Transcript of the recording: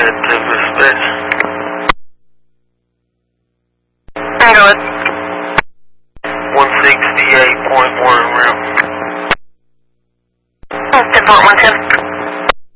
ahead, take dispatch. Go ahead. 168.1 route. 10-4, 110.